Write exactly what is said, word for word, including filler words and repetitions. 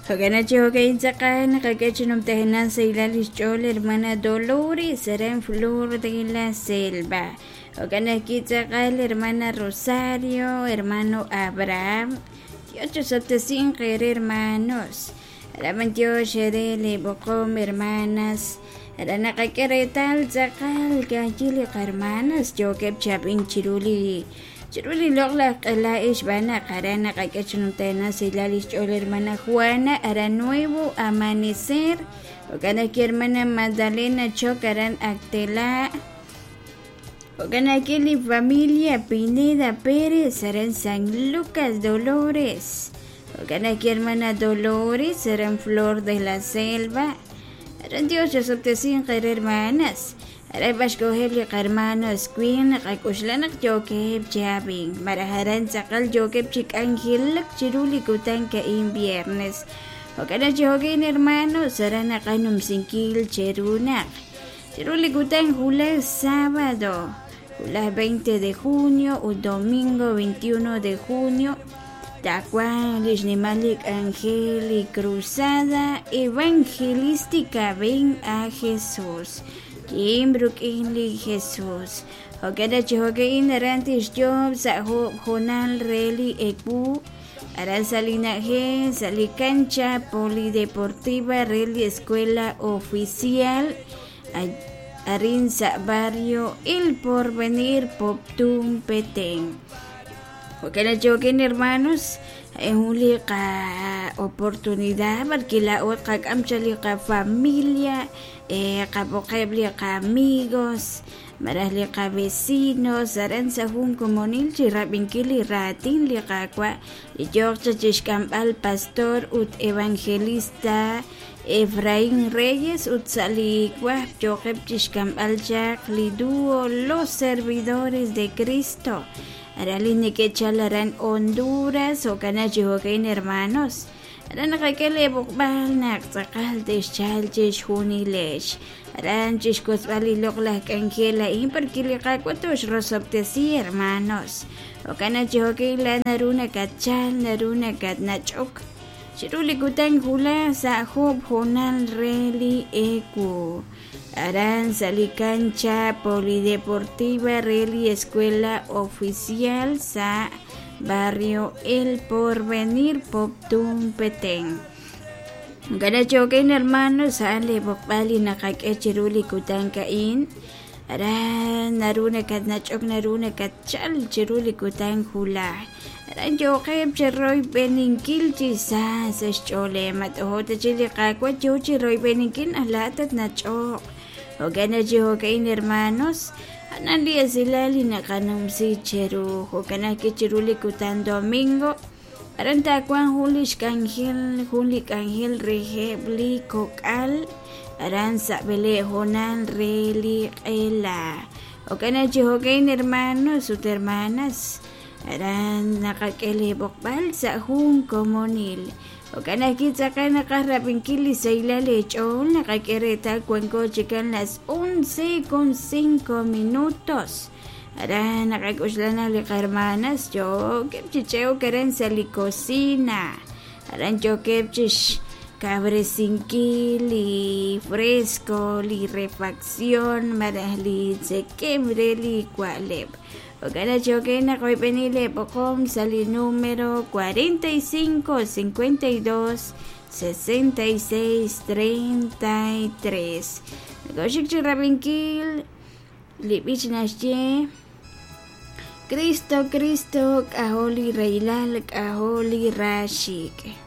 Hoganacho que insacan, Hakachinum Tehenan Seilalis Chol, hermana Dolores, será en Flor de la Selva. Hoganakitzacal, hermana Rosario, hermano Abraham, ocho cinco hermanos. Aramantio Sherele Bocom, hermanas. Aranakakeretal, Zacal, Gajili, hermanas, Jokeb Chapin Chiruli. Chiruli Logla, la Ishbana, Karana, Kakachunutena, Silalis Chol, hermana Juana, Ara Nuevo Amanecer. Hoganaki, hermana Magdalena, Chocaran Actela. Hoganakili familia Pineda Pérez, serán San Lucas Dolores. Hoganaki hermana Dolores, serán Flor de la Selva. Eran dioses cinco hermanas. Eran Vascohebli hermanos Queen, Rakushlanak Jokeb Jabin. Maraharan Sakal Jokeb Chik Angel, Chiruli Kutanka in viernes. Hoganaki Hogin hermanos, serán Akanum Sinkil Cherunak. Chiruli Kutan Hula sábado. La veinte de junio o domingo veintiuno de junio, Tacuán, Lishnimalik, Ángel y Cruzada Evangelística, ven a Jesús. Kimbruk Inli Jesús. Hogadachi Hogain Arantis Job, Sahob, Jonal, Reli, Eku, Aransalina G, Salicancha, Polideportiva, Reli, Escuela Oficial, Arinza Barrio, El Porvenir, Poptum, Petén. Porque la joquen hermanos, es una oportunidad porque la otra camcha familia, eh, capoqueble amigos, marasle vecinos, aranza jun comunil, chirabinquili ratin, liqaqua, y yorcha chishcampal pastor ut evangelista, Efraín Reyes, Utsaligua, Jocheb Chishcampal Jack, Liduo, los servidores de Cristo. Aralini que chalarán Honduras, o canachi hogain hermanos. Aran kakele bukbal nak sakal de chalchish hunilesh. Aran chishkos valilok la cangela imperkili kakwatos rosoptesi hermanos. O canachi hogain la naruna kachal, naruna katnachok. Chiruli Kutang Hula, Sahob, Jonal, Reli, Eku. Aran, Salicancha, Polideportiva, Reli, Escuela Oficial, Sa, Barrio El Porvenir, Poptum, Petén. Ganachoken hermanos, Sale, Bokbali, Nakake, Chiruli Kutang Kain. Aran, Naruna Katnachok, Naruna Katchal, Chiruli Kutang Hula. Yo que Roy Beninkil Chisa, se chole, matohota chili cacua, chuchi Roy Beninkin, alatat nacho. O gana yo que hermanos, analia silali nakanum si cheru, o gana que chiruli cutan domingo. Aranta quan hulish cangil, hulik angel rehebli cocal, aranza bele honan reli ela. O gana yo que hermanos, sus hermanas. Aran nakakele bokbal sa hun komonil. O kanakita ka nakarapingkili sa ilalechon, nakakireta cuenco chican las once con cinco minutos. Aran nakakuslana li hermanas, yo kepchicheo karen sa li cocina. Aran yo kepchish cabresinkili fresco li refacción marahli se quembre li cualeb. O cada choquena que penile pocom sali número cuarenta y cinco, cincuenta y dos, sesenta y seis, treinta y tres. Negoshik chirabinkil, lipich nasye. Cristo, Cristo, kaholi reilal, kaholi rashik.